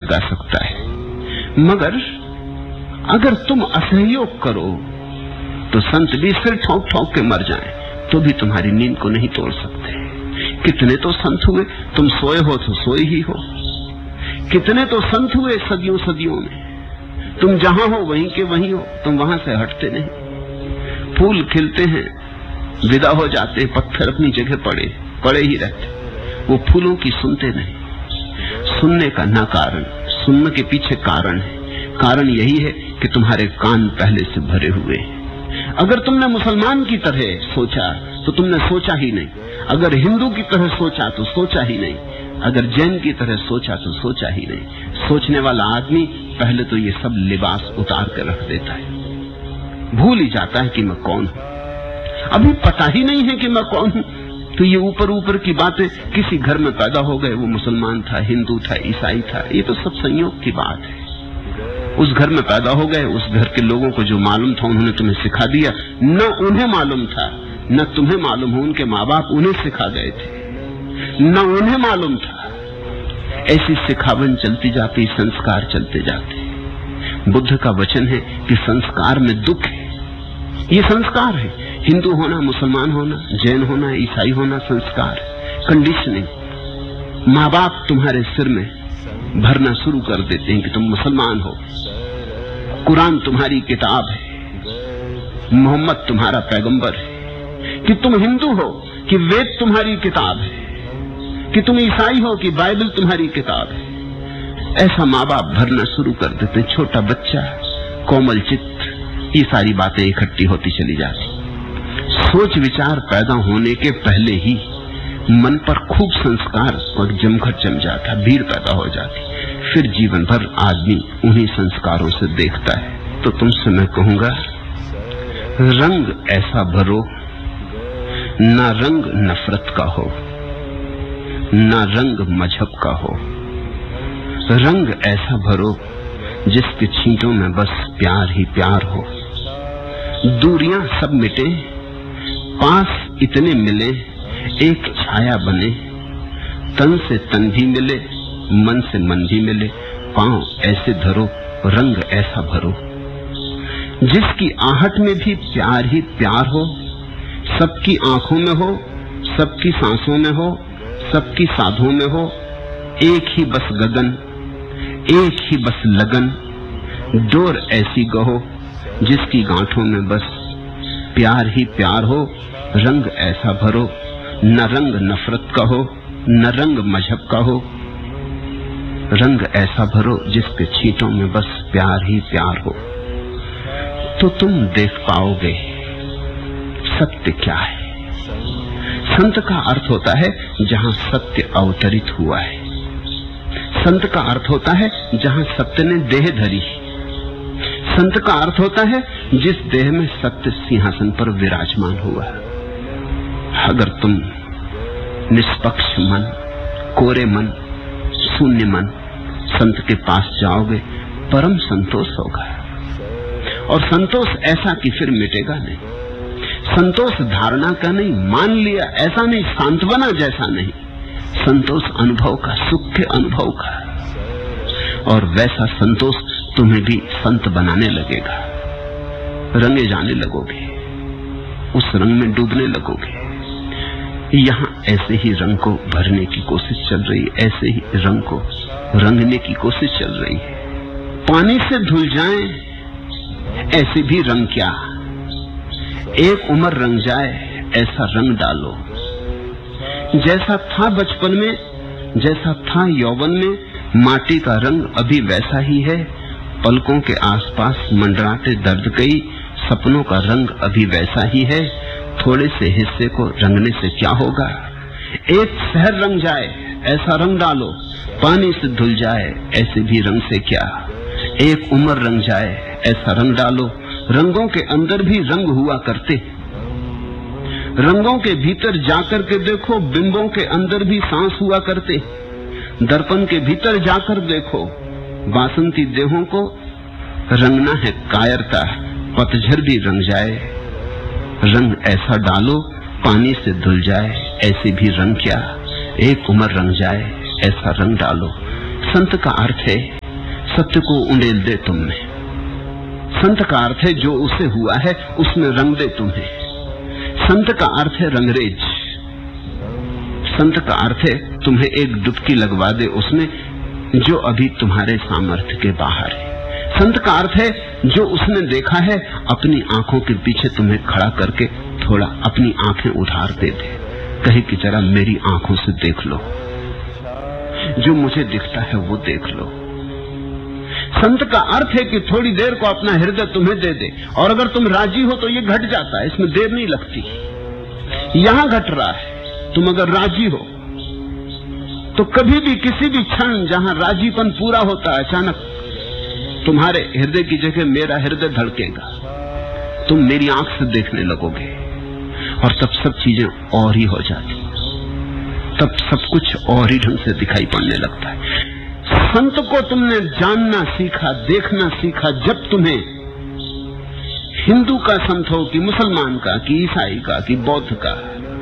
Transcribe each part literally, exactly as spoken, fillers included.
गा सकता है, मगर अगर तुम असहयोग करो तो संत भी सिर ठोक ठोक के मर जाएं तो भी तुम्हारी नींद को नहीं तोड़ सकते। कितने तो संत हुए, तुम सोए हो तो सोए ही हो। कितने तो संत हुए सदियों सदियों में, तुम जहां हो वहीं के वहीं हो, तुम वहां से हटते नहीं। फूल खिलते हैं, विदा हो जाते, पत्थर अपनी जगह पड़े पड़े ही रहते, वो फूलों की सुनते नहीं। सुनने का ना कारण, सुनने के पीछे कारण है। कारण यही है कि तुम्हारे कान पहले से भरे हुए हैं। अगर तुमने मुसलमान की तरह सोचा तो तुमने सोचा ही नहीं, अगर हिंदू की तरह सोचा तो सोचा ही नहीं, अगर जैन की तरह सोचा तो सोचा ही नहीं। सोचने वाला आदमी पहले तो ये सब लिबास उतार कर रख देता है, भूल ही जाता है कि मैं कौन हूं। अभी पता ही नहीं है कि मैं कौन हूं, तो ये ऊपर ऊपर की बातें, किसी घर में पैदा हो गए, वो मुसलमान था, हिंदू था, ईसाई था, ये तो सब संयोग की बात है। उस घर में पैदा हो गए, उस घर के लोगों को जो मालूम था उन्होंने तुम्हें सिखा दिया, न उन्हें मालूम था न तुम्हें मालूम हो, उनके माँ बाप उन्हें सिखा गए थे, न उन्हें मालूम था। ऐसी सिखावन चलती जाती, संस्कार चलते जाते। बुद्ध का वचन है कि संस्कार में दुख है, ये संस्कार है। हिंदू होना, मुसलमान होना, जैन होना, ईसाई होना संस्कार, कंडीशनिंग। माँ बाप तुम्हारे सिर में भरना शुरू कर देते हैं कि तुम मुसलमान हो, कुरान तुम्हारी किताब है, मोहम्मद तुम्हारा पैगंबर है, कि तुम हिंदू हो कि वेद तुम्हारी किताब है, कि तुम ईसाई हो कि बाइबल तुम्हारी किताब है। ऐसा माँ बाप भरना शुरू कर देते। छोटा बच्चा, कोमल चित्त, ये सारी बातें इकट्ठी होती चली जाती। सोच विचार पैदा होने के पहले ही मन पर खूब संस्कार और जमघट जम जाता, भीड़ पैदा हो जाती। फिर जीवन भर आदमी उन्हीं संस्कारों से देखता है। तो तुमसे मैं कहूंगा, रंग ऐसा भरो, ना रंग नफरत का हो, ना रंग मजहब का हो। रंग ऐसा भरो जिसके छींटों में बस प्यार ही प्यार हो। दूरियां सब मिटे, पास इतने मिले, एक छाया बने, तन से तन भी मिले, मन से मन भी मिले। पांव ऐसे धरो, रंग ऐसा भरो जिसकी आहट में भी प्यार ही प्यार हो, सबकी आंखों में हो, सबकी सांसों में हो, सबकी साधों में हो। एक ही बस गगन, एक ही बस लगन, डोर ऐसी गहो जिसकी गांठों में बस प्यार ही प्यार हो। रंग ऐसा भरो, न रंग नफरत का हो, न रंग मजहब का हो। रंग ऐसा भरो जिसके छींटों में बस प्यार ही प्यार हो। तो तुम देख पाओगे सत्य क्या है। संत का अर्थ होता है जहां सत्य अवतरित हुआ है। संत का अर्थ होता है जहां सत्य ने देह धरी। संत का अर्थ होता है जिस देह में सत्य सिंहासन पर विराजमान हुआ। अगर तुम निष्पक्ष मन, कोरे मन, शून्य मन संत के पास जाओगे, परम संतोष होगा। और संतोष ऐसा कि फिर मिटेगा नहीं। संतोष धारणा का नहीं, मान लिया ऐसा नहीं, सांत्वना जैसा नहीं। संतोष अनुभव का, सुख के अनुभव का। और वैसा संतोष तुम्हें भी संत बनाने लगेगा। रंगे जाने लगोगे, उस रंग में डूबने लगोगे। यहाँ ऐसे ही रंग को भरने की कोशिश चल रही है, ऐसे ही रंग को रंगने की कोशिश चल रही है। पानी से धुल जाएं ऐसे भी रंग क्या, एक उम्र रंग जाए ऐसा रंग डालो। जैसा था बचपन में, जैसा था यौवन में, माटी का रंग अभी वैसा ही है। पलकों के आसपास मंडराते दर्द कई सपनों का रंग अभी वैसा ही है। थोड़े से हिस्से को रंगने से क्या होगा। एक शहर रंग जाए ऐसा रंग डालो, पानी से धुल जाए ऐसे भी रंग से क्या। एक उम्र रंग जाए ऐसा रंग डालो। रंगों के अंदर भी रंग हुआ करते। रंगों के भीतर जाकर के देखो, बिंबों के अंदर भी सांस हुआ करते। दर्पण के भीतर जाकर देखो, बासंती देहों को रंगना है कायरता। पतझड़ भी रंग जाए, रंग ऐसा डालो, पानी से धुल जाए ऐसे भी रंग क्या। एक उम्र रंग जाए ऐसा रंग डालो। संत का अर्थ है सत्य को उंडेल दे तुमने। संत का अर्थ है जो उसे हुआ है उसमें रंग दे तुम्हें। संत का अर्थ है रंगरेज। संत का अर्थ है तुम्हें एक डुबकी लगवा दे उसमें जो अभी तुम्हारे सामर्थ्य के बाहर है। संत का अर्थ है जो उसने देखा है अपनी आंखों के पीछे तुम्हें खड़ा करके थोड़ा अपनी आंखें उधार दे दे, कहे कि जरा मेरी आंखों से देख लो, जो मुझे दिखता है वो देख लो। संत का अर्थ है कि थोड़ी देर को अपना हृदय तुम्हें दे दे, और अगर तुम राजी हो तो ये घट जाता है, इसमें देर नहीं लगती। यहां घट रहा है, तुम अगर राजी हो तो कभी भी किसी भी क्षण जहां राजीपन पूरा होता है, अचानक तुम्हारे हृदय की जगह मेरा हृदय धड़केगा, तुम मेरी आंख से देखने लगोगे, और तब सब चीजें और ही हो जाती, तब सब कुछ और ही ढंग से दिखाई पड़ने लगता है। संत को तुमने जानना सीखा, देखना सीखा जब तुम्हें हिंदू का संत हो कि मुसलमान का कि ईसाई का कि बौद्ध का,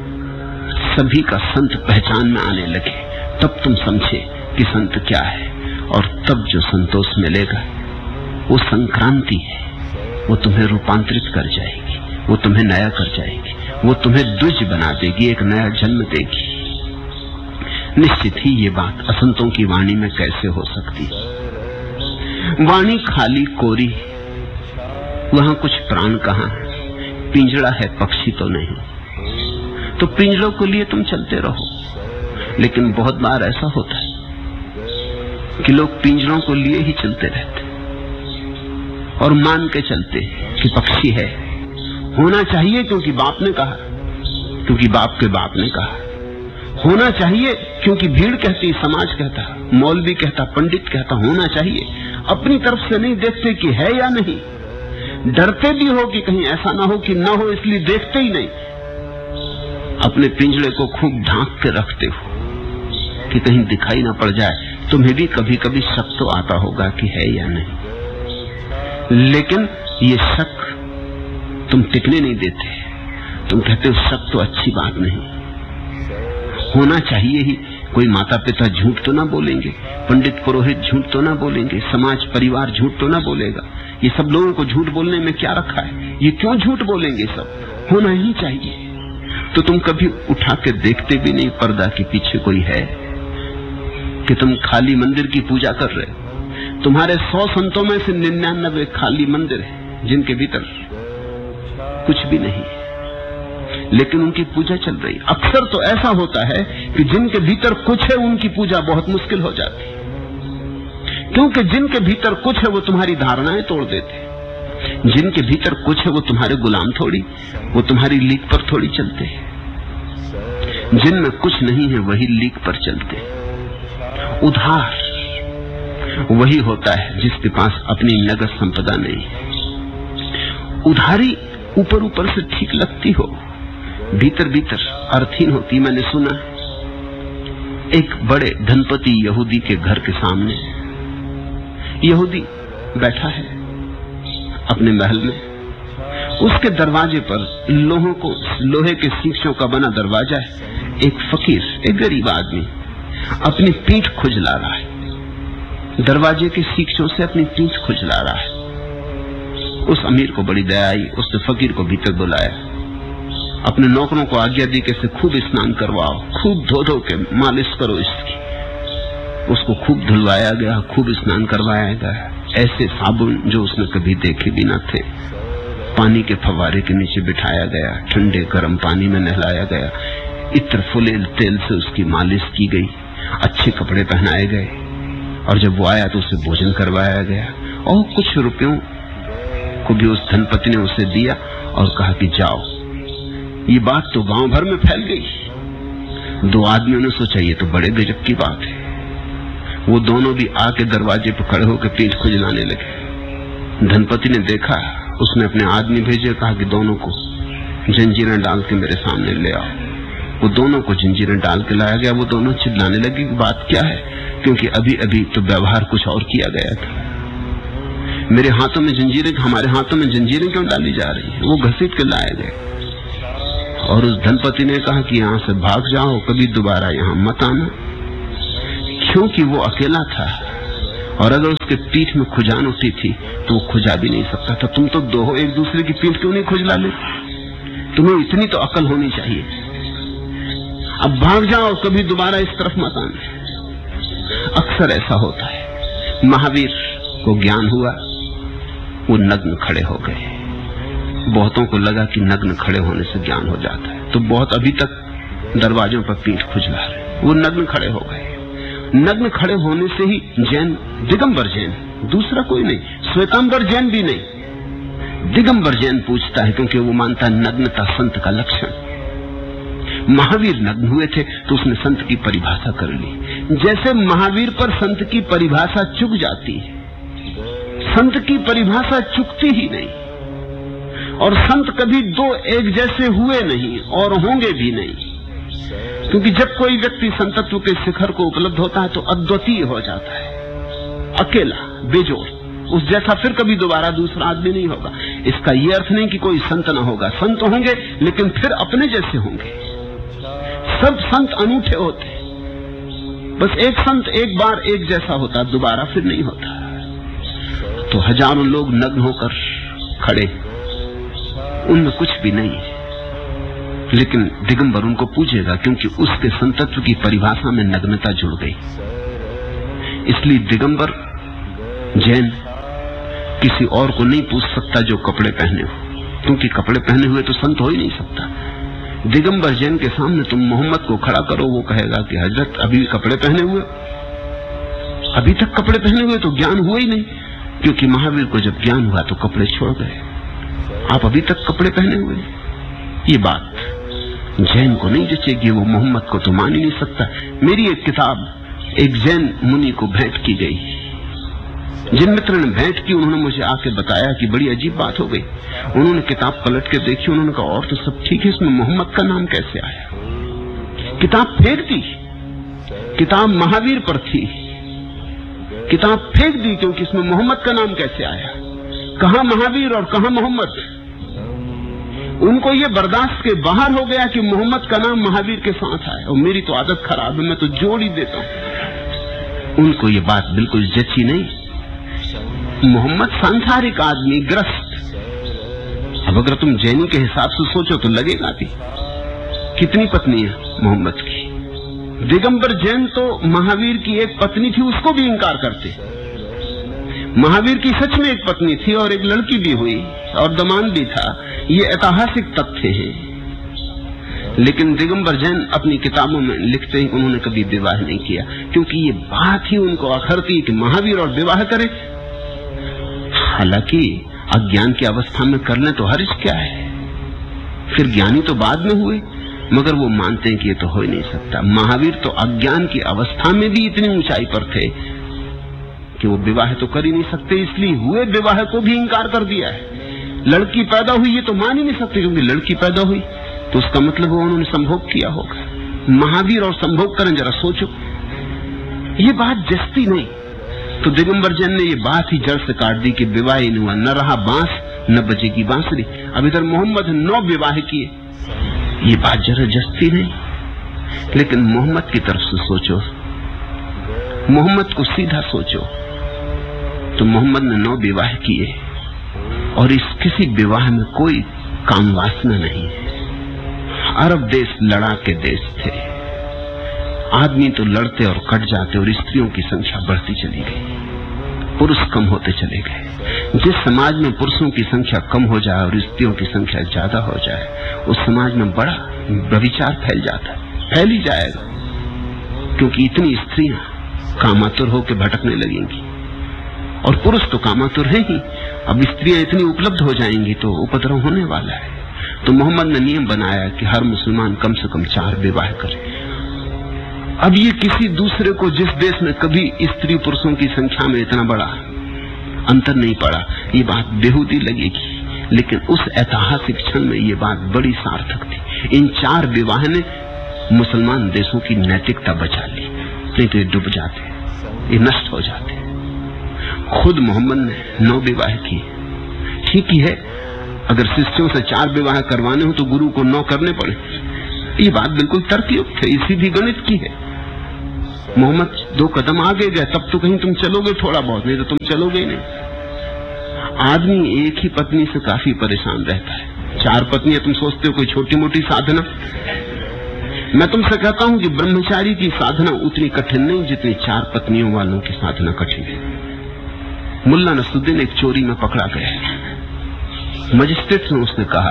सभी का संत पहचान में आने लगे, तब तुम समझे कि संत क्या है। और तब जो संतोष मिलेगा वो संक्रांति है, वो तुम्हें रूपांतरित कर जाएगी, वो तुम्हें नया कर जाएगी, वो तुम्हें द्विज बना देगी, एक नया जन्म देगी। निश्चित ही ये बात असंतों की वाणी में कैसे हो सकती है। वाणी खाली कोरी, वहां कुछ प्राण कहां है, पिंजड़ा है पक्षी तो नहीं। तो पिंजड़ों के लिए तुम चलते रहो, लेकिन बहुत बार ऐसा होता है कि लोग पिंजड़ों को लिए ही चलते रहते और मान के चलते कि पक्षी है, होना चाहिए क्योंकि बाप ने कहा, क्योंकि बाप के बाप ने कहा, होना चाहिए क्योंकि भीड़ कहती, समाज कहता, मौलवी कहता, पंडित कहता, होना चाहिए। अपनी तरफ से नहीं देखते कि है या नहीं, डरते भी हो कि कहीं ऐसा ना हो कि ना हो, इसलिए देखते ही नहीं। अपने पिंजड़े को खूब ढांक के रखते हो कि कहीं दिखाई ना पड़ जाए। तुम्हें भी कभी कभी शक तो आता होगा कि है या नहीं, लेकिन ये शक तुम टिकने नहीं देते। तुम कहते हो शक तो अच्छी बात नहीं, होना चाहिए ही। कोई माता पिता झूठ तो ना बोलेंगे, पंडित पुरोहित झूठ तो ना बोलेंगे, समाज परिवार झूठ तो ना बोलेगा। ये सब लोगों को झूठ बोलने में क्या रखा है, ये क्यों झूठ बोलेंगे, सब होना ही चाहिए। तो तुम कभी उठा के देखते भी नहीं पर्दा के पीछे कोई है, कि तुम खाली मंदिर की पूजा कर रहे। तुम्हारे सौ संतों में से निन्यानवे खाली मंदिर है जिनके भीतर कुछ भी नहीं, लेकिन उनकी पूजा चल रही। अक्सर तो ऐसा होता है कि जिनके भीतर कुछ है उनकी पूजा बहुत मुश्किल हो जाती, क्योंकि जिनके भीतर कुछ है वो तुम्हारी धारणाएं तोड़ देते। जिनके भीतर कुछ है वो तुम्हारे गुलाम थोड़ी, वो तुम्हारी लीक पर थोड़ी चलते हैं। जिनमें कुछ नहीं है वही लीक पर चलते। उधार वही होता है जिसके पास अपनी नगद संपदा नहीं। उधारी ऊपर ऊपर से ठीक लगती हो, भीतर भीतर अर्थहीन होती। मैंने सुना एक बड़े धनपति यहूदी के घर के सामने यहूदी बैठा है अपने महल में, उसके दरवाजे पर लोहों को लोहे के सींचों का बना दरवाजा है। एक फकीर, एक गरीब आदमी अपनी पीठ खुजला रहा है, दरवाजे के सींचों से अपनी पीठ खुजला रहा है। उस अमीर को बड़ी दया आई, उसने फकीर को भीतर बुलाया, अपने नौकरों को आज्ञा दी कि इसे खूब स्नान करवाओ, खूब धो धो के मालिश करो इसकी। उसको खूब धुलवाया गया, खूब स्नान करवाया गया, ऐसे साबुन जो उसने कभी देखे भी न थे। पानी के फव्वारे के नीचे बिठाया गया, ठंडे गर्म पानी में नहलाया गया, इत्र फुलेल तेल से उसकी मालिश की गई, अच्छे कपड़े पहनाए गए, और जब वो आया तो उसे भोजन करवाया गया। और कुछ रुपयों को भी उस धनपति ने उसे दिया और कहा कि जाओ। ये बात तो गांव भर में फैल गई। दो आदमियों ने सोचा ये तो बड़े गजब की बात है। वो दोनों भी आके दरवाजे पर खड़े होकर पीठ खुजलाने लगे। धनपति ने देखा, उसने अपने आदमी भेजे, कहा कि दोनों को जंजीरें डाल के मेरे सामने ले आओ। वो दोनों को जंजीरें डाल के लाया गया। वो दोनों चिल्लाने लगे कि बात क्या है, क्योंकि अभी अभी तो व्यवहार कुछ और किया गया था। मेरे हाथों में जंजीरें, हमारे हाथों में जंजीरें क्यों डाली जा रही है? वो घसीट के लाए गए। और उस धनपति ने कहा कि यहाँ से भाग जाओ, कभी दोबारा यहाँ मत आना। क्योंकि वो अकेला था और अगर उसके पीठ में खुजान उठी थी तो वो खुजा भी नहीं सकता था। तुम तो दो हो, एक दूसरे की पीठ क्यों नहीं खुजला ले? तुम्हें इतनी तो अकल होनी चाहिए। अब भाग जाओ, कभी दोबारा इस तरफ मत आना। अक्सर ऐसा होता है। महावीर को ज्ञान हुआ, वो नग्न खड़े हो गए। बहुतों को लगा कि नग्न खड़े होने से ज्ञान हो जाता है, तो बहुत अभी तक दरवाजों पर पीठ खुजला रहे। वो नग्न खड़े हो गए। नग्न खड़े होने से ही जैन, दिगंबर जैन, दूसरा कोई नहीं, श्वेतांबर जैन भी नहीं, दिगंबर जैन पूछता है, क्योंकि वो मानता है नग्नता संत का लक्षण। महावीर नग्न हुए थे तो उसने संत की परिभाषा कर ली। जैसे महावीर पर संत की परिभाषा चुक जाती है, संत की परिभाषा चुकती ही नहीं। और संत कभी दो एक जैसे हुए नहीं और होंगे भी नहीं, क्योंकि जब कोई व्यक्ति संतत्व के शिखर को उपलब्ध होता है तो अद्वितीय हो जाता है, अकेला, बेजोड़। उस जैसा फिर कभी दोबारा दूसरा आदमी नहीं होगा। इसका यह अर्थ नहीं कि कोई संत न होगा, संत होंगे लेकिन फिर अपने जैसे होंगे। सब संत अनूठे होते, बस एक संत एक बार एक जैसा होता, दोबारा फिर नहीं होता। तो हजारों लोग नग्न होकर खड़े, उनमें कुछ भी नहीं है, लेकिन दिगंबर उनको पूछेगा, क्योंकि उसके संतत्व की परिभाषा में नग्नता जुड़ गई। इसलिए दिगंबर जैन किसी और को नहीं पूछ सकता जो कपड़े पहने हो, क्योंकि कपड़े पहने हुए तो संत हो ही नहीं सकता। दिगंबर जैन के सामने तुम मोहम्मद को खड़ा करो, वो कहेगा कि हजरत अभी कपड़े पहने हुए, अभी तक कपड़े पहने हुए तो ज्ञान हुआ ही नहीं, क्योंकि महावीर को जब ज्ञान हुआ तो कपड़े छोड़ गए। आप अभी तक कपड़े पहने हुए। ये बात जैन को नहीं जचेगी, वो मोहम्मद को तो मान ही नहीं सकता। मेरी एक किताब एक जैन मुनि को भेंट की गई। जिन मित्र ने भेंट की उन्होंने मुझे आके बताया कि बड़ी अजीब बात हो गई। उन्होंने किताब पलट के देखी, उन्होंने कहा और तो सब ठीक है, इसमें मोहम्मद का नाम कैसे आया? किताब फेंक दी। किताब महावीर पर थी, किताब फेंक दी क्योंकि इसमें मोहम्मद का नाम कैसे आया? कहां महावीर और कहां मोहम्मद? उनको ये बर्दाश्त के बाहर हो गया कि मोहम्मद का नाम महावीर के साथ आया। और मेरी तो आदत खराब है, मैं तो जोड़ ही देता हूं। उनको ये बात बिल्कुल जची नहीं। मोहम्मद सांसारिक आदमी, ग्रस्त। अब अगर तुम जैनी के हिसाब से सोचो तो लगेगा भी कितनी पत्नी है मोहम्मद की। दिगंबर जैन तो महावीर की एक पत्नी थी, उसको भी इंकार करते। महावीर की सच में एक पत्नी थी और एक लड़की भी हुई और दमान भी था, ये ऐतिहासिक तथ्य हैं। लेकिन दिगंबर जैन अपनी किताबों में लिखते हैं उन्होंने कभी विवाह नहीं किया, क्योंकि ये बात ही उनको अखरती कि महावीर और विवाह करे। हालांकि अज्ञान की अवस्था में कर ले तो हर्ज क्या है, फिर ज्ञानी तो बाद में हुए, मगर वो मानते हैं कि ये तो हो ही नहीं सकता। महावीर तो अज्ञान की अवस्था में भी इतनी ऊंचाई पर थे कि वो विवाह तो कर ही नहीं सकते, इसलिए हुए विवाह को भी इंकार कर दिया है। लड़की पैदा हुई ये तो मान ही नहीं सकते, क्योंकि लड़की पैदा हुई तो उसका मतलब वो उन्होंने संभोग किया होगा। महावीर और संभोग करें, जरा सोचो, ये बात जस्ती नहीं। तो दिगंबर जैन ने ये बात ही जड़ से काट दी कि विवाह ही नहीं हुआ, न रहा बांस न बजेगी बांसुरी। अब इधर मोहम्मद नौ विवाह किए, ये बात जरा जस्ती नहीं। लेकिन मोहम्मद की तरफ से सोचो, मोहम्मद को सीधा सोचो, तो मोहम्मद ने नौ विवाह किए और इस किसी विवाह में कोई काम वासना नहीं है। अरब देश लड़ा के देश थे, आदमी तो लड़ते और कट जाते और स्त्रियों की संख्या बढ़ती चली गई, पुरुष कम होते चले गए। जिस समाज में पुरुषों की संख्या कम हो जाए और स्त्रियों की संख्या ज्यादा हो जाए, उस समाज में बड़ा व्यभिचार फैल जाता है, फैल ही जाएगा, क्योंकि इतनी स्त्रियां कामातुर होकर भटकने लगेंगी और पुरुष तो कामातुर है ही। अब स्त्रियां इतनी उपलब्ध हो जाएंगी तो उपद्रव होने वाला है। तो मोहम्मद ने नियम बनाया कि हर मुसलमान कम से कम चार विवाह करे। अब ये किसी दूसरे को, जिस देश में कभी स्त्री पुरुषों की संख्या में इतना बड़ा अंतर नहीं पड़ा, ये बात बेहूदी लगेगी, लेकिन उस ऐतिहासिक क्षण में ये बात बड़ी सार्थक थी। इन चार विवाह ने मुसलमान देशों की नैतिकता बचा ली, नहीं तो ये डूब जाते, ये नष्ट हो जाते। खुद मोहम्मद ने नौ विवाह किए। ठीक ही है, अगर शिष्यों से चार विवाह करवाने हो तो गुरु को नौ करने पड़े, ये बात बिल्कुल तर्कयुक्त है, ये सीधी गणित की है। मोहम्मद दो कदम आगे गए तब तो कहीं तुम चलोगे थोड़ा बहुत, नहीं तो तुम चलोगे ही नहीं। आदमी एक ही पत्नी से काफी परेशान रहता है। चार पत्नियां तुम सोचते हो कोई छोटी मोटी साधना? मैं तुमसे कहता हूं कि ब्रह्मचारी की साधना उतनी कठिन नहीं जितनी चार पत्नियों वालों की साधना कठिन है। मुल्ला नसरुद्दीन एक चोरी में पकड़ा गया। मजिस्ट्रेट ने उसने कहा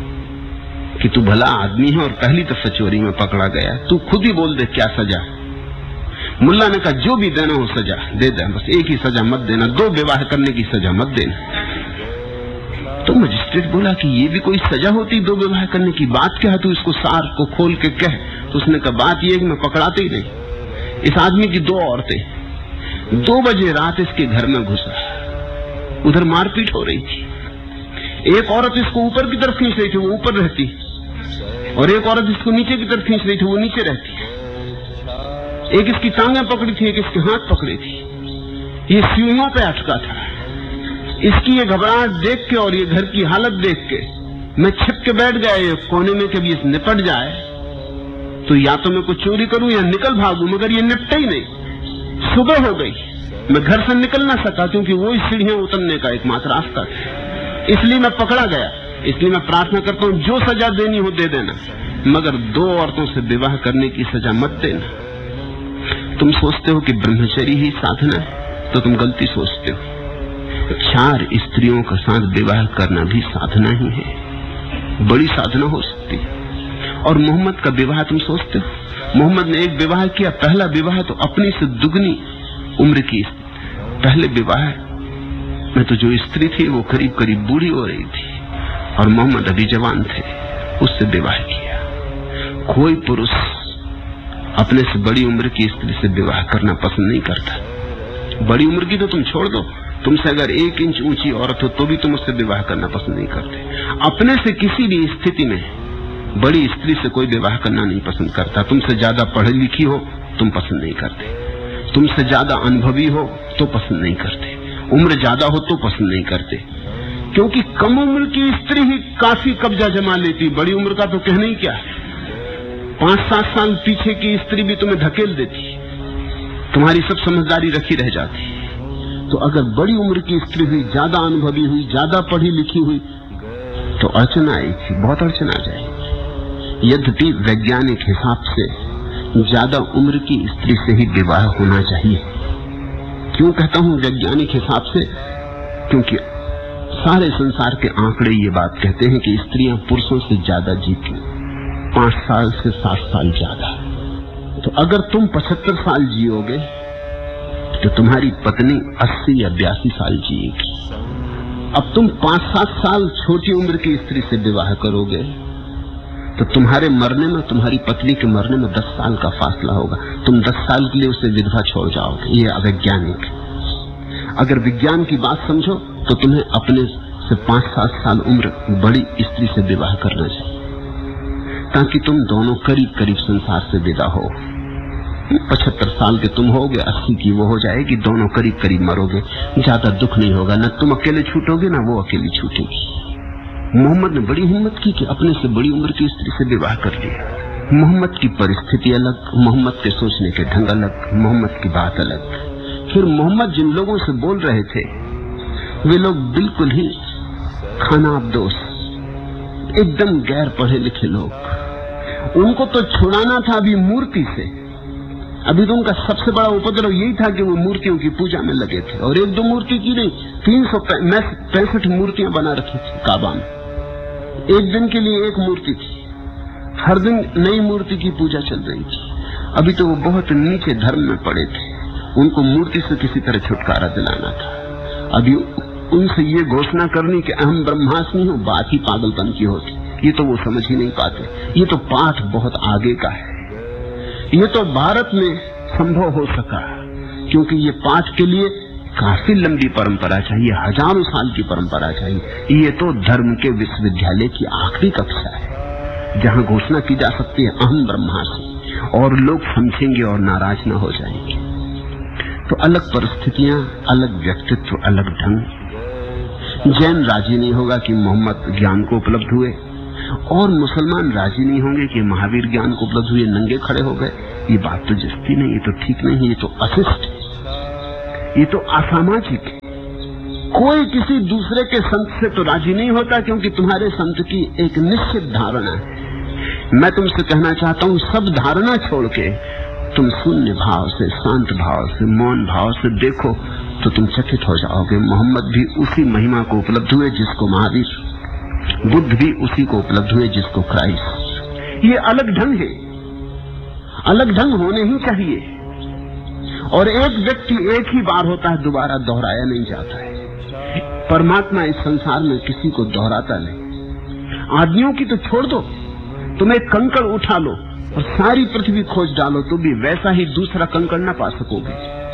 कि तू भला आदमी है और पहली दफा चोरी में पकड़ा गया, तू खुद ही बोल दे क्या सजा। मुल्ला ने कहा जो भी देना हो सजा दे दे, बस एक ही सजा मत देना, दो विवाह करने की सजा मत देना। तो मजिस्ट्रेट बोला कि ये भी कोई सजा होती दो विवाह करने की? बात क्या है, तू इसको सार को खोल के कह। तो उसने कहा बात ये है कि मैं पकड़ाते ही नहीं। इस आदमी की दो औरतें दो बजे रात इसके घर में घुसा, उधर मारपीट हो रही थी। एक औरत इसको ऊपर की तरफ खींच रही थी, वो ऊपर रहती, और एक औरत इसको नीचे की तरफ खींच रही थी, वो नीचे रहती। एक इसकी टांगें पकड़ी थी, एक इसके हाथ पकड़े थी। ये सीढ़ियों पे अटका था। इसकी ये घबराहट देख के और ये घर की हालत देख के मैं छिप के बैठ गया ये कोने में, कभी इस निपट जाए तो या तो मैं कुछ चोरी करूं या निकल भागूं, मगर ये निपटे ही नहीं। सुबह हो गई, मैं घर से निकल ना सका क्योंकि वो ही सीढ़ियां उतरने का एकमात्र रास्ता था। इसलिए मैं पकड़ा गया। इसलिए मैं प्रार्थना करता हूं जो सजा देनी हो दे देना, मगर दो औरतों से विवाह करने की सजा मत देना। तुम सोचते हो कि ब्रह्मचर्य ही साधना है, तो तुम गलती सोचते हो। चार स्त्रियों के साथ विवाह करना भी साधना ही है, बड़ी साधना हो सकती है। और मोहम्मद का विवाह तुम सोचते हो, मोहम्मद ने एक विवाह किया, पहला विवाह तो अपनी से दुगनी उम्र की। पहले विवाह में तो जो स्त्री थी वो करीब करीब बूढ़ी हो रही थी और मोहम्मद अभी जवान थे, उससे विवाह किया। कोई पुरुष अपने से बड़ी उम्र की स्त्री से विवाह करना पसंद नहीं करता। बड़ी उम्र की तो तुम छोड़ दो, तुमसे अगर एक इंच ऊंची औरत हो तो भी तुम उससे विवाह करना पसंद नहीं करते। अपने से किसी भी स्थिति में बड़ी स्त्री से कोई विवाह करना नहीं पसंद करता। तुमसे ज्यादा पढ़ी लिखी हो तुम पसंद नहीं करते, तुमसे ज्यादा अनुभवी हो तो पसंद नहीं करते, उम्र ज्यादा हो तो पसंद नहीं करते, क्योंकि कम उम्र की स्त्री ही काफी कब्जा जमा लेती। बड़ी उम्र का तो कहना ही क्या है, पांच सात साल पीछे की स्त्री भी तुम्हें धकेल देती, तुम्हारी सब समझदारी रखी रह जाती। तो अगर बड़ी उम्र की स्त्री हुई, ज्यादा अनुभवी हुई, ज्यादा पढ़ी लिखी हुई तो अड़चन आएगी, बहुत अड़चन आ जाएगी। यद्यपि वैज्ञानिक हिसाब से ज्यादा उम्र की स्त्री से ही विवाह होना चाहिए। क्यों कहता हूं वैज्ञानिक हिसाब से? क्योंकि सारे संसार के आंकड़े ये बात कहते हैं कि स्त्रियां पुरुषों से ज्यादा जीती, पांच साल से सात साल ज्यादा। तो अगर तुम पचहत्तर साल जियोगे तो तुम्हारी पत्नी अस्सी या बयासी साल जिएगी। अब तुम पांच सात साल छोटी उम्र की स्त्री से विवाह करोगे तो तुम्हारे मरने में, तुम्हारी पत्नी के मरने में दस साल का फासला होगा। तुम दस साल के लिए उसे विधवा छोड़ जाओगे। ये अवैज्ञानिक। अगर विज्ञान की बात समझो तो तुम्हें अपने से पांच सात साल उम्र बड़ी स्त्री से विवाह करना चाहिए, ताकि तुम दोनों करीब करीब संसार से विदा हो। पचहत्तर साल के तुम होगे, अस्सी की वो हो जाएगी, दोनों करीब करीब मरोगे, ज्यादा दुख नहीं होगा। न तुम अकेले छूटोगे ना वो अकेली छूटेगी। मोहम्मद ने बड़ी हिम्मत की कि अपने से बड़ी उम्र की स्त्री से विवाह कर लिया। मोहम्मद की परिस्थिति अलग, मोहम्मद के सोचने के ढंग अलग, मोहम्मद की बात अलग। फिर मोहम्मद जिन लोगों से बोल रहे थे वे लोग बिल्कुल ही खानाबदोश, एकदम गैर पढ़े लिखे लोग। उनको तो छुड़ाना था अभी मूर्ति से। अभी तो उनका सबसे बड़ा उपद्रव यही था कि वो मूर्तियों की पूजा में लगे थे, और एक दो मूर्ति की नहीं, तीन सौ पैंसठ मूर्तियां बना रखी थी काबा में। एक दिन के लिए एक मूर्ति थी, हर दिन नई मूर्ति की पूजा चल रही थी। अभी तो वो बहुत नीचे धर्म में पड़े थे, उनको मूर्ति से किसी तरह छुटकारा दिलाना था। अभी उनसे ये घोषणा करनी कि अहम ब्रह्मास्मि हूं, बात ही पागलपन की होती। ये तो वो समझ ही नहीं पाते। ये तो पाठ बहुत आगे का है। ये तो भारत में संभव हो सका क्योंकि ये पाठ के लिए काफी लंबी परंपरा चाहिए, हजारों साल की परंपरा चाहिए। ये तो धर्म के विश्वविद्यालय की आखिरी कक्षा है जहां घोषणा की जा सकती है अहम ब्रह्मास्मि, और लोग समझेंगे और नाराज न हो जाएंगे। तो अलग परिस्थितियां, अलग व्यक्तित्व, अलग ढंग। जैन राजी नहीं होगा कि मोहम्मद ज्ञान को उपलब्ध हुए, और मुसलमान राजी नहीं होंगे कि महावीर ज्ञान को उपलब्ध हुए, नंगे खड़े हो गए। ये बात तो जस्ती नहीं, ये तो ठीक नहीं, ये तो अशिष्ट, ये तो असामाजिक है। कोई किसी दूसरे के संत से तो राजी नहीं होता, क्योंकि तुम्हारे संत की एक निश्चित धारणा है। मैं तुमसे कहना चाहता हूं, सब धारणा छोड़ के तुम शून्य भाव से, शांत भाव से, मौन भाव से देखो तो तुम चकित हो जाओगे। मोहम्मद भी उसी महिमा को उपलब्ध हुए जिसको महावीर, बुद्ध भी उसी को उपलब्ध हुए जिसको क्राइस्ट। ये अलग ढंग है, अलग ढंग होने ही चाहिए। और एक व्यक्ति एक ही बार होता है, दोबारा दोहराया नहीं जाता है। परमात्मा इस संसार में किसी को दोहराता नहीं। आदमियों की तो छोड़ दो, तुम एक कंकड़ उठा लो और सारी पृथ्वी खोज डालो तो भी वैसा ही दूसरा कंकड़ न पा सकोगे।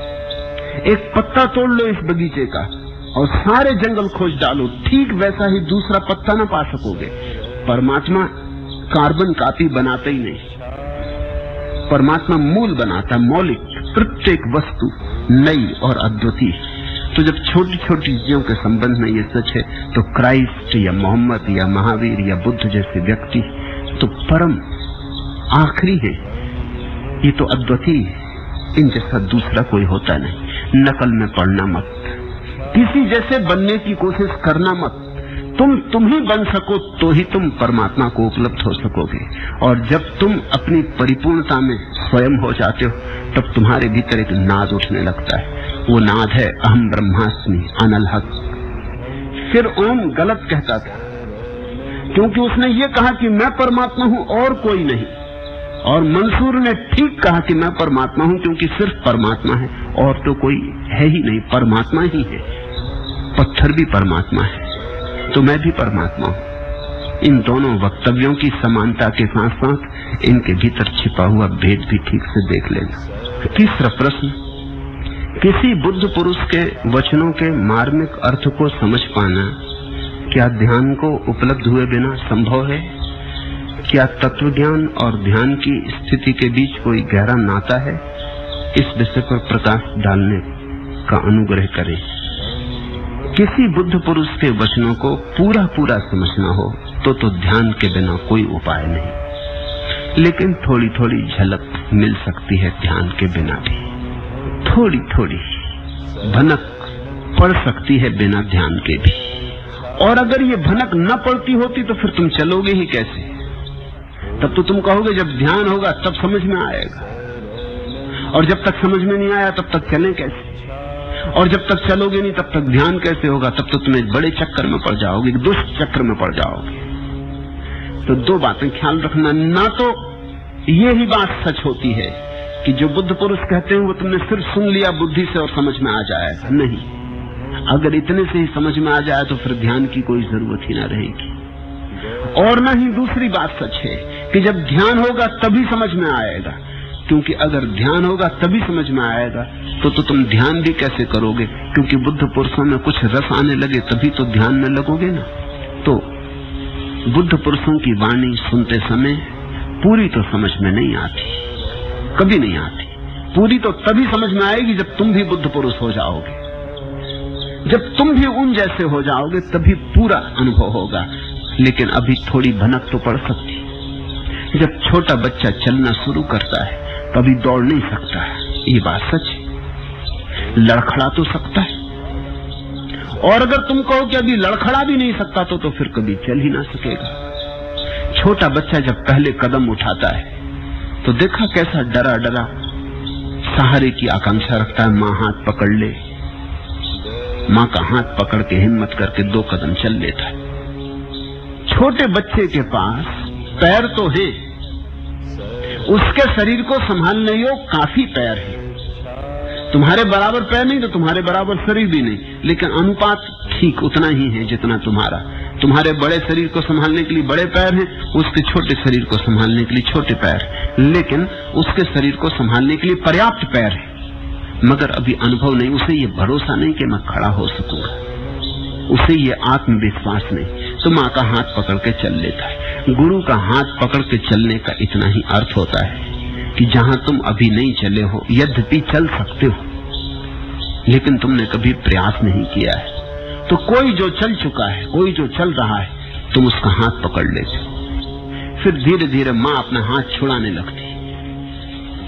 एक पत्ता तोड़ लो इस बगीचे का और सारे जंगल खोज डालो, ठीक वैसा ही दूसरा पत्ता न पा सकोगे। परमात्मा कार्बन कॉपी बनाता ही नहीं, परमात्मा मूल बनाता, मौलिक, प्रत्येक वस्तु नई और अद्वितीय। तो जब छोटी छोटी चीजों के संबंध में ये सच है, तो क्राइस्ट या मोहम्मद या महावीर या बुद्ध जैसे व्यक्ति तो परम आखिरी है, ये तो अद्वितीय है। इन जैसा दूसरा कोई होता नहीं। नकल में पड़ना मत, किसी जैसे बनने की कोशिश करना मत। तुम तुम ही बन सको तो ही तुम परमात्मा को उपलब्ध हो सकोगे। और जब तुम अपनी परिपूर्णता में स्वयं हो जाते हो, तब तुम्हारे भीतर एक नाद उठने लगता है। वो नाद है अहम ब्रह्मास्मि अनल हक। फिर ओम गलत कहता था, क्योंकि उसने ये कहा कि मैं परमात्मा हूं और कोई नहीं। और मंसूर ने ठीक कहा कि मैं परमात्मा हूं, क्योंकि सिर्फ परमात्मा है और तो कोई है ही नहीं, परमात्मा ही है। पत्थर भी परमात्मा है, तो मैं भी परमात्मा हूं। इन दोनों वक्तव्यों की समानता के साथ साथ इनके भीतर छिपा हुआ भेद भी ठीक से देख लेना। तीसरा प्रश्न, किसी बुद्ध पुरुष के वचनों के मार्मिक अर्थ को समझ पाना क्या ध्यान को उपलब्ध हुए बिना संभव है? क्या तत्व ज्ञान और ध्यान की स्थिति के बीच कोई गहरा नाता है? इस विषय पर प्रकाश डालने का अनुग्रह करें। किसी बुद्ध पुरुष के वचनों को पूरा पूरा समझना हो तो तो ध्यान के बिना कोई उपाय नहीं, लेकिन थोड़ी थोड़ी झलक मिल सकती है ध्यान के बिना भी। थोड़ी थोड़ी भनक पड़ सकती है बिना ध्यान के भी। और अगर ये भनक न पड़ती होती तो फिर तुम चलोगे ही कैसे? तब तो तुम कहोगे जब ध्यान होगा तब समझ में आएगा, और जब तक समझ में नहीं आया तब तक चलें कैसे? और जब तक चलोगे नहीं तब तक ध्यान कैसे होगा? तब तो तुम एक बड़े चक्कर में पड़ जाओगे, एक दुष्ट चक्र में पड़ जाओगे। तो दो बातें ख्याल रखना, ना तो ये ही बात सच होती है कि जो बुद्ध पुरुष कहते हैं वो तुमने सिर्फ सुन लिया बुद्धि से और समझ में आ जाएगा, नहीं। अगर इतने से ही समझ में आ जाए तो फिर ध्यान की कोई जरूरत ही ना रहेगी। और ना ही दूसरी बात सच है कि जब ध्यान होगा तभी समझ में आएगा, क्योंकि अगर ध्यान होगा तभी समझ में आएगा तो तो तुम ध्यान भी कैसे करोगे? क्योंकि बुद्ध पुरुषों में कुछ रस आने लगे तभी तो ध्यान में लगोगे ना। तो बुद्ध पुरुषों की वाणी सुनते समय पूरी तो समझ में नहीं आती, कभी नहीं आती। पूरी तो तभी समझ में आएगी जब तुम भी बुद्ध पुरुष हो जाओगे, जब तुम भी उन जैसे हो जाओगे तभी पूरा अनुभव होगा। लेकिन अभी थोड़ी भनक तो पड़ सकती है। जब छोटा बच्चा चलना शुरू करता है कभी दौड़ नहीं सकता है, ये बात सच है। लड़खड़ा तो सकता है, और अगर तुम कहो कि अभी लड़खड़ा भी नहीं सकता तो तो फिर कभी चल ही ना सकेगा। छोटा बच्चा जब पहले कदम उठाता है तो देखा कैसा डरा डरा सहारे की आकांक्षा रखता है। माँ हाथ पकड़ ले, माँ का हाथ पकड़ के हिम्मत करके दो कदम चल लेता है। छोटे बच्चे के पास पैर तो है, उसके शरीर को संभालने योग काफी पैर है। तुम्हारे बराबर पैर नहीं तो तुम्हारे बराबर शरीर भी नहीं, लेकिन अनुपात ठीक उतना ही है जितना तुम्हारा। तुम्हारे बड़े शरीर को संभालने के लिए बड़े पैर हैं, उसके छोटे शरीर को संभालने के लिए छोटे पैर, लेकिन उसके शरीर को संभालने के लिए पर्याप्त पैर है। मगर अभी अनुभव नहीं, उसे ये भरोसा नहीं कि मैं खड़ा हो सकूंगा, उसे ये आत्मविश्वास नहीं। तो माँ का हाथ पकड़ के चल लेता है। गुरु का हाथ पकड़ के चलने का इतना ही अर्थ होता है कि जहां तुम अभी नहीं चले हो, यद्यपि चल सकते हो, लेकिन तुमने कभी प्रयास नहीं किया है। तो कोई जो चल चुका है, कोई जो चल रहा है, तुम उसका हाथ पकड़ लेते हो। फिर धीरे धीरे माँ अपना हाथ छुड़ाने लगती,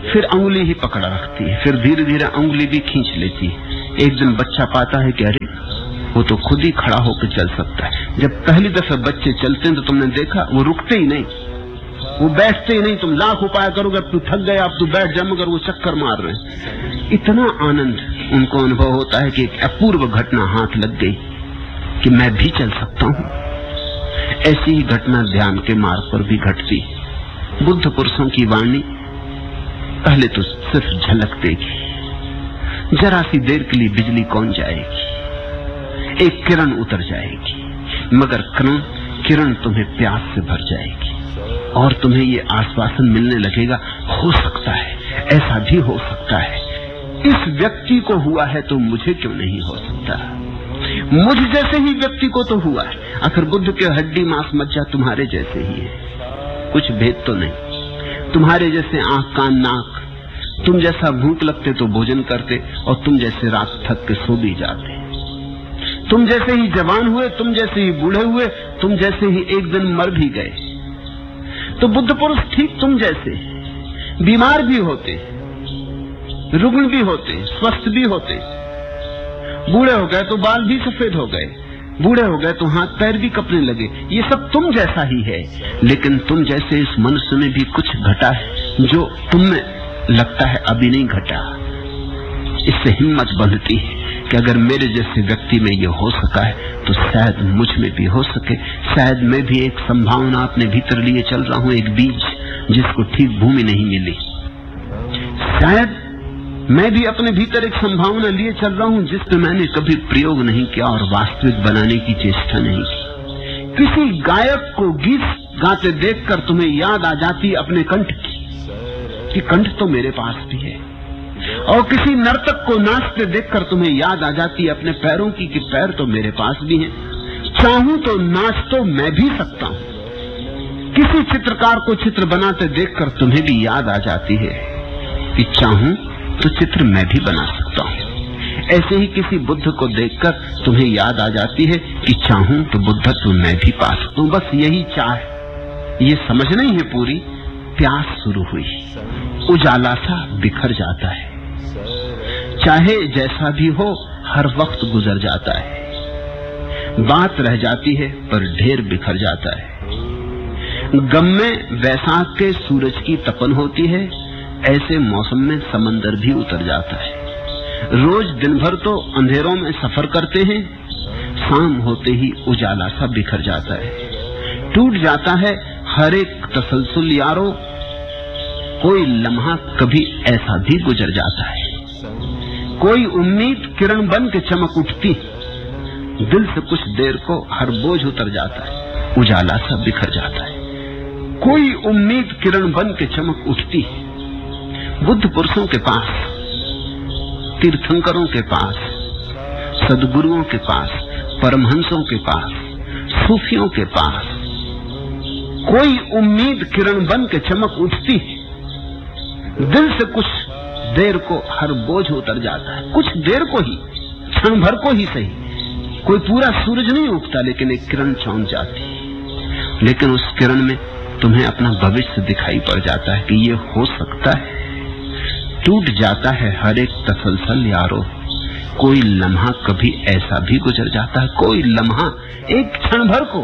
फिर अंगुली ही पकड़ रखती है, फिर धीरे धीरे अंगुली भी खींच लेती है। एक दिन बच्चा पाता है कि अरे वो तो खुद ही खड़ा होकर चल सकता है। जब पहली दफे बच्चे चलते हैं तो तुमने देखा वो रुकते ही नहीं, वो बैठते ही नहीं। तुम लाख उपाय करोगे, अब तू थक गया, अब तू बैठ जा, मगर वो चक्कर मार रहे हैं। इतना आनंद उनको अनुभव होता है कि एक अपूर्व घटना हाथ लग गई कि मैं भी चल सकता हूँ। ऐसी ही घटना ध्यान के मार्ग पर भी घटती। बुद्ध पुरुषों की वाणी पहले तो सिर्फ झलक देगी, जरा सी देर के लिए बिजली कौन जाएगी, एक किरण उतर जाएगी, मगर किरण किरण तुम्हें प्यास से भर जाएगी और तुम्हें ये आश्वासन मिलने लगेगा, हो सकता है, ऐसा भी हो सकता है। इस व्यक्ति को हुआ है तो मुझे क्यों नहीं हो सकता? मुझ जैसे ही व्यक्ति को तो हुआ है। आखिर बुद्ध के हड्डी मांस मज्जा तुम्हारे जैसे ही है, कुछ भेद तो नहीं। तुम्हारे जैसे आंख कान नाक, तुम जैसा भूख लगते तो भोजन करते और तुम जैसे रात थक के सो भी जाते। तुम जैसे ही जवान हुए, तुम जैसे ही बूढ़े हुए, तुम जैसे ही एक दिन मर भी गए। तो बुद्ध पुरुष ठीक तुम जैसे बीमार भी होते, रुग्ण भी होते, स्वस्थ भी होते। बूढ़े हो गए तो बाल भी सफेद हो गए, बूढ़े हो गए तो हाथ पैर भी कपने लगे। ये सब तुम जैसा ही है, लेकिन तुम जैसे इस मनुष्य में भी कुछ घटा है जो तुम में लगता है अभी नहीं घटा। इससे हिम्मत बढ़ती है कि अगर मेरे जैसे व्यक्ति में ये हो सका है तो शायद मुझ में भी हो सके। शायद मैं भी एक संभावना अपने भीतर लिए चल रहा हूं, एक बीज जिसको ठीक भूमि नहीं मिली। शायद मैं भी अपने भीतर एक संभावना लिए चल रहा हूं जिस पे मैंने कभी प्रयोग नहीं किया और वास्तविक बनाने की चेष्टा नहीं की। किसी गायक को गीत गाते देखकर तुम्हें याद आ जाती अपने कंठ की कि कंठ तो मेरे पास भी है, और किसी नर्तक को नाचते देखकर तुम्हें याद आ जाती अपने पैरों की कि पैर तो मेरे पास भी हैं। चाहूं तो नाच तो मैं भी सकता हूं। किसी चित्रकार को चित्र बनाते देखकर तुम्हें भी याद आ जाती है कि चाहूं तो चित्र मैं भी बना सकता हूं। ऐसे ही किसी बुद्ध को देखकर तुम्हें याद आ जाती है कि चाहूं तो बुद्धत्व मैं भी पा सकता हूं। बस यही चाह, ये समझ नहीं है पूरी। प्यास शुरू हुई, उजाला सा बिखर जाता है। चाहे जैसा भी हो हर वक्त गुजर जाता है। बात रह जाती है पर ढेर बिखर जाता है। गम में वैसाख के सूरज की तपन होती है, ऐसे मौसम में समंदर भी उतर जाता है। रोज दिन भर तो अंधेरों में सफर करते हैं, शाम होते ही उजाला सा बिखर जाता है। टूट जाता है हर एक तसलसल यारो, कोई लम्हा कभी ऐसा भी गुजर जाता है। कोई उम्मीद किरण बन के चमक उठती, दिल से कुछ देर को हर बोझ उतर जाता है, उजाला सा बिखर जाता है। कोई उम्मीद किरण बन के चमक उठती। बुद्ध पुरुषों के पास, तीर्थंकरों के पास, सदगुरुओं के पास, परमहंसों के पास, सूफियों के पास कोई उम्मीद किरण बन के चमक उठती, दिल से कुछ देर को हर बोझ उतर जाता है। कुछ देर को ही, क्षण भर को ही सही। कोई पूरा सूरज नहीं उगता, लेकिन एक किरण चौंक जाती। लेकिन उस किरण में तुम्हें अपना भविष्य दिखाई पड़ जाता है कि ये हो सकता है। टूट जाता है हर एक तसलसल यारो, कोई लम्हा कभी ऐसा भी गुजर जाता है। कोई लम्हा, एक क्षण भर को,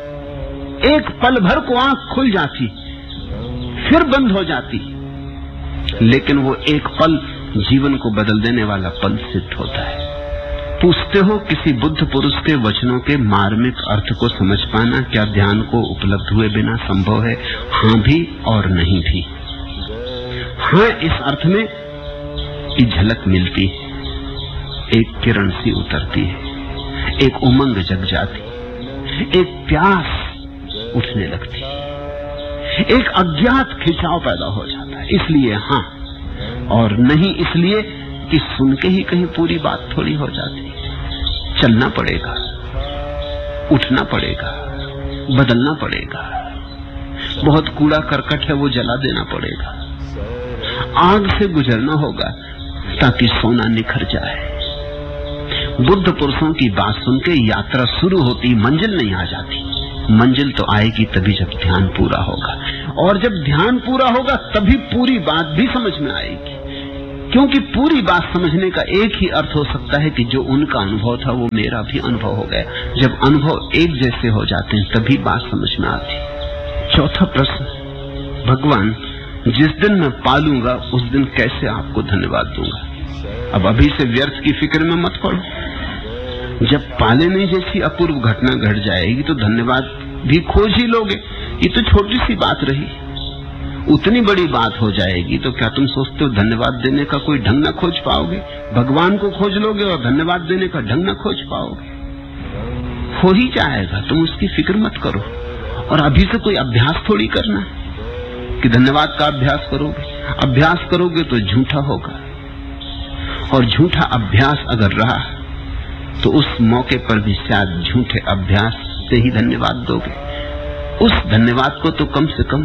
एक पल भर को आंख खुल जाती, फिर बंद हो जाती, लेकिन वो एक पल जीवन को बदल देने वाला पल सिद्ध होता है। पूछते हो किसी बुद्ध पुरुष के वचनों के मार्मिक अर्थ को समझ पाना क्या ध्यान को उपलब्ध हुए बिना संभव है? हाँ भी और नहीं भी। हाँ, इस अर्थ में की झलक मिलती है, एक किरण सी उतरती है, एक उमंग जग जाती, एक प्यास उठने लगती, एक अज्ञात खिंचाव पैदा हो जाता है। इसलिए हाँ, और नहीं इसलिए कि सुन के ही कहीं पूरी बात थोड़ी हो जाती। चलना पड़ेगा, उठना पड़ेगा, बदलना पड़ेगा। बहुत कूड़ा करकट है, वो जला देना पड़ेगा। आग से गुजरना होगा ताकि सोना निखर जाए। बुद्ध पुरुषों की बात सुन के यात्रा शुरू होती, मंजिल नहीं आ जाती। मंजिल तो आएगी तभी जब ध्यान पूरा होगा। और जब ध्यान पूरा होगा तभी पूरी बात भी समझ में आएगी, क्योंकि पूरी बात समझने का एक ही अर्थ हो सकता है कि जो उनका अनुभव था वो मेरा भी अनुभव हो गया। जब अनुभव एक जैसे हो जाते हैं तभी बात समझ में आती। चौथा प्रश्न, भगवान जिस दिन मैं पालूंगा उस दिन कैसे आपको धन्यवाद दूंगा? अब अभी से व्यर्थ की फिक्र में मत पड़ो। जब पाले नहीं जैसी अपूर्व घटना घट जाएगी तो धन्यवाद भी खोज ही लोगे। ये तो छोटी सी बात रही, उतनी बड़ी बात हो जाएगी तो क्या तुम सोचते हो धन्यवाद देने का कोई ढंग न खोज पाओगे? भगवान को खोज लोगे और धन्यवाद देने का ढंग न खोज पाओगे। हो ही जाएगा, तुम उसकी फिक्र मत करो। और अभी से कोई अभ्यास थोड़ी करना कि धन्यवाद का अभ्यास करोगे। अभ्यास करोगे तो झूठा होगा, और झूठा अभ्यास अगर रहा तो उस मौके पर भी शायद झूठे अभ्यास से ही धन्यवाद दोगे। उस धन्यवाद को तो कम से कम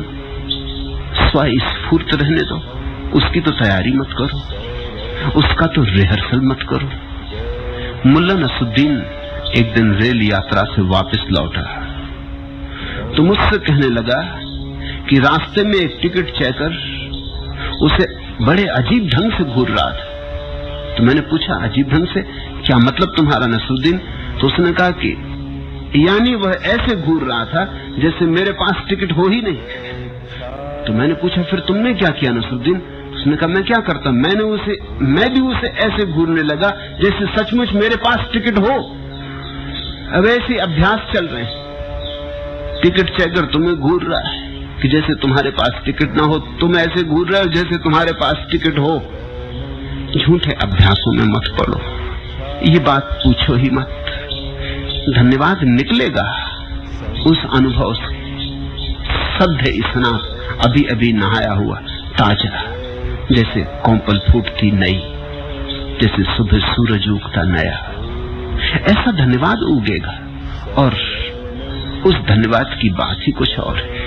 स्वस्फूर्त रहने दो, उसकी तो तैयारी मत करो, उसका तो रिहर्सल मत करो। मुल्ला नसरुद्दीन एक दिन रेल यात्रा से वापस लौटा तो मुझसे कहने लगा कि रास्ते में एक टिकट चेकर उसे बड़े अजीब ढंग से घूर रहा था। तो मैंने पूछा, अजीब ढंग से क्या मतलब तुम्हारा नसरुद्दीन? तो उसने कहा कि यानी वह ऐसे घूर रहा था जैसे मेरे पास टिकट हो ही नहीं। तो मैंने पूछा, फिर तुमने क्या किया नसरुद्दीन? उसने कहा, मैं क्या करता, मैंने उसे मैं भी उसे ऐसे घूरने लगा जैसे सचमुच मेरे पास टिकट हो। अब ऐसे अभ्यास चल रहे हैं, टिकट चेकर तुम्हें घूर रहा है कि जैसे तुम्हारे पास टिकट ना हो, तुम ऐसे घूर रहे हो जैसे तुम्हारे पास टिकट हो। झूठे अभ्यासों में मत पड़ो, ये बात पूछो ही मत। धन्यवाद निकलेगा उस अनुभव से, सद्य स्नान, अभी अभी नहाया हुआ ताजा, जैसे कौंपल फूटती नई, जैसे सुबह सूरज उगता नया, ऐसा धन्यवाद उगेगा। और उस धन्यवाद की बात ही कुछ और है।